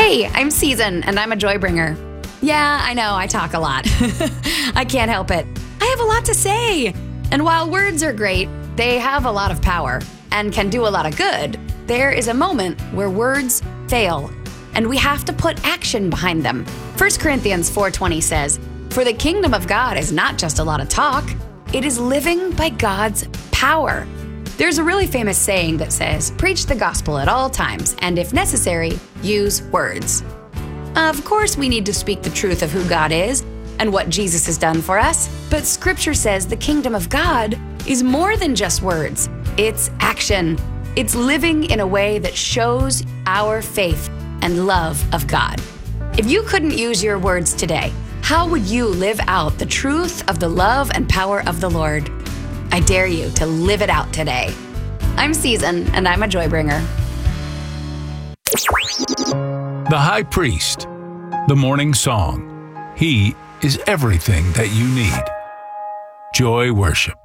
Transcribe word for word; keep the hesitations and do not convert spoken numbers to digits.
Hey, I'm Season, and I'm a joy bringer. Yeah, I know, I talk a lot. I can't help it. I have a lot to say. And while words are great, they have a lot of power and can do a lot of good. There is a moment where words fail, and we have to put action behind them. First Corinthians four twenty says, "For the kingdom of God is not just a lot of talk, it is living by God's power." There's a really famous saying that says, "Preach the gospel at all times, and if necessary, use words." Of course, we need to speak the truth of who God is and what Jesus has done for us, but Scripture says the kingdom of God is more than just words. It's action. It's living in a way that shows our faith and love of God. If you couldn't use your words today, how would you live out the truth of the love and power of the Lord? I dare you to live it out today. I'm Season, and I'm a joy bringer. The High Priest, the Morning Song. He is everything that you need. Joy Worship.